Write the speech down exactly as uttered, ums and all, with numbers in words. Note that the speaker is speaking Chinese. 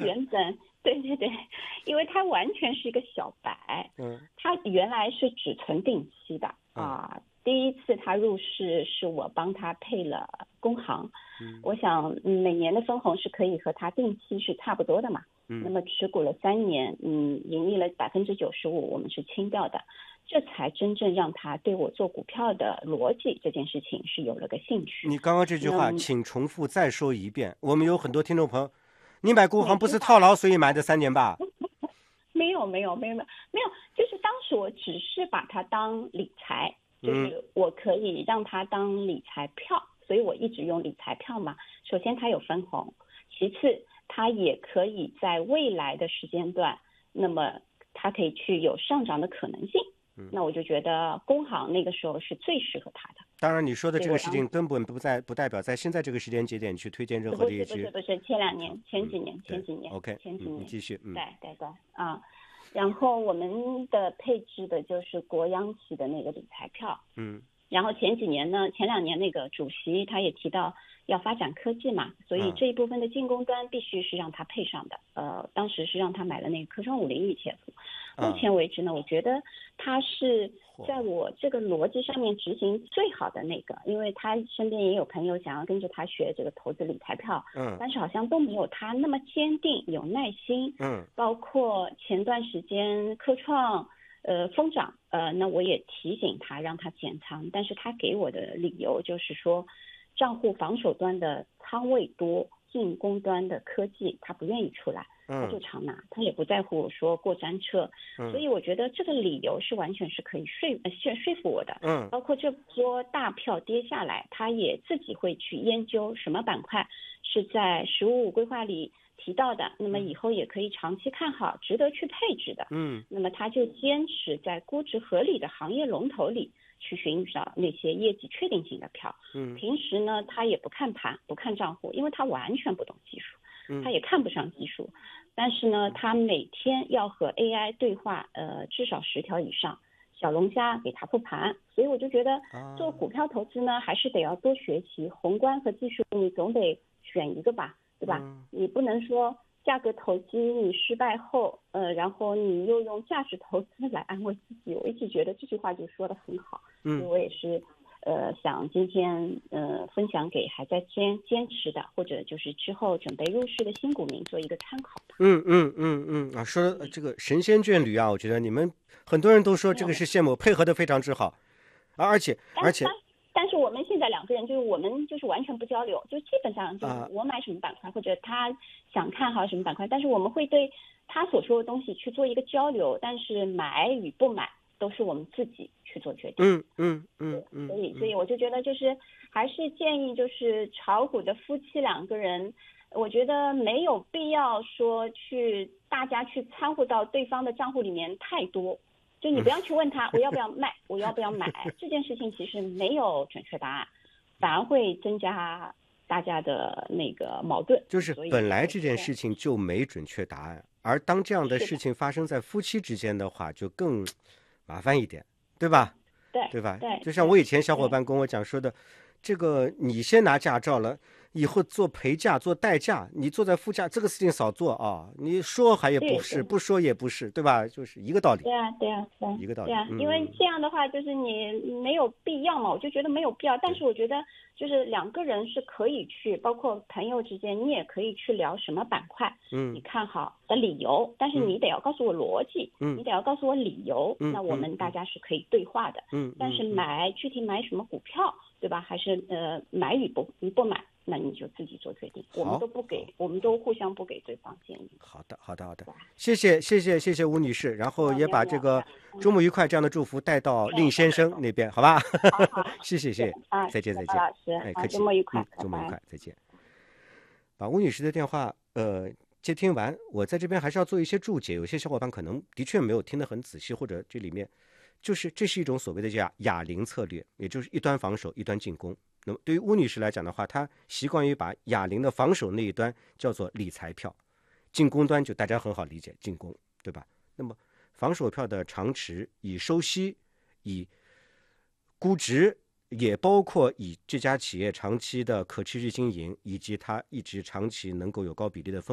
原本对对对，因为他完全是一个小白， 嗯， 他原来是只存定期的啊、 嗯第一次他入市是我帮他配了工行， 嗯我想嗯每年的分红是可以和他定期是差不多的嘛。那嗯么持股了三年，嗯，盈利了百分之九十五，我们是清掉的，这才真正让他对我做股票的逻辑这件事情是有了个兴趣。 你刚刚这句话， 那请重复再说一遍。我们有很多听众朋友，你买工行不哪句话是套牢，所以买的三年吧？ 没有没有没有没有没有，就是当时我只是把它当理财，就是我可以让它当理财票，所以我一直用理财票嘛。首先它有分红，其次它也可以在未来的时间段，那么它可以去有上涨的可能性。那我就觉得工行那个时候是最适合它的。 当然，你说的这个事情根本不在不代表在现在这个时间节点去推荐任何不是的业绩。 不是不是，前两年、前几年、前几年、 OK， 前几年， 你继续。嗯， 对对对啊。然后我们的配置的就是国央企的那个理财票。 嗯。 然后前几年呢，前两年那个主席他也提到要发展科技嘛，所以这一部分的进攻端必须是让他配上的。呃，当时是让他买了那个科创五零 E T F。目前为止呢，我觉得他是在我这个逻辑上面执行最好的那个，因为他身边也有朋友想要跟着他学这个投资理财票， 嗯， 但是好像都没有他那么坚定有耐心。 嗯， 包括前段时间科创呃疯涨，呃，那我也提醒他让他减仓，但是他给我的理由就是说，账户防守端的仓位多，进攻端的科技他不愿意出来，他就常拿，他也不在乎说过山车， 嗯， 所以我觉得这个理由是完全是可以说呃说说服我的。 嗯， 包括这波大票跌下来，他也自己会去研究什么板块是在“十五五”规划里提到的，那么以后也可以长期看好，值得去配置的。 嗯， 那么他就坚持在估值合理的行业龙头里去寻找那些业绩确定性的票。 嗯， 平时呢，他也不看盘，不看账户，因为他完全不懂技术，他也看不上技术。但是呢，他每天要和 A I 对话，呃，至少十条以上。小龙虾给他复盘，所以我就觉得做股票投资呢，还是得要多学习宏观和技术，你总得选一个吧，对吧？ 嗯， 你不能说价格投机你失败后，呃，然后你又用价值投资来安慰自己。我一直觉得这句话就说得很好， 嗯， 所以我也是呃想今天呃分享给还在坚坚持的，或者就是之后准备入市的新股民做一个参考吧。 嗯嗯嗯嗯啊，说的这个神仙眷侣啊，我觉得你们很多人都说这个是羡慕，配合的非常之好，啊，而且而且。 但是我们现在两个人就是我们就是完全不交流，就基本上就是我买什么板块、啊、或者他想看好什么板块，但是我们会对他所说的东西去做一个交流，但是买与不买都是我们自己去做决定。 嗯嗯嗯嗯， 所以所以我就觉得就是还是建议就是炒股的夫妻两个人，我觉得没有必要说去大家去掺和到对方的账户里面太多。就你不要去问他我要不要卖，我要不要买，这件事情其实没有准确答案，反而会增加大家的那个矛盾。 就是本来这件事情就没准确答案，而当这样的事情发生在夫妻之间的话，就更麻烦一点，对吧？ 对对吧？ 对， 就像我以前小伙伴跟我讲说的，这个你先拿驾照了，以后做陪驾做代驾，你坐在副驾这个事情少做啊，你说还也不是，不说也不是，对吧？就是一个道理。 对啊对啊对啊， 一个道理。 对啊， 嗯、 因为这样的话就是你没有必要嘛，我就觉得没有必要。但是我觉得就是两个人是可以去，包括朋友之间，你也可以去聊什么板块， 嗯， 你看好的理由，但是你得要告诉我逻辑， 嗯， 你得要告诉我理由， 嗯， 那我们大家是可以对话的。 嗯， 但是买具体买什么股票，对吧？还是呃买与不与不买，那你就自己做决定。我们都不给，我们都互相不给对方建议。 好的，好的，好的，谢谢，谢谢，谢谢吴女士，然后也把这个周末愉快这样的祝福带到令先生那边，好吧？谢谢，谢谢， 啊， 再见，再见， 老师， 哎，客气， 周末愉快， 嗯，周末愉快，再见。把吴女士的电话呃接听完，我在这边还是要做一些注解，有些小伙伴可能的确没有听得很仔细，或者这里面就是这是一种所谓的叫哑铃策略，也就是一端防守一端进攻。那么对于吴女士来讲的话，她习惯于把哑铃的防守那一端叫做理财票，进攻端就大家很好理解，进攻，对吧？那么防守票的长持，以收息，以估值，也包括以这家企业长期的可持续经营，以及它一直长期能够有高比例的分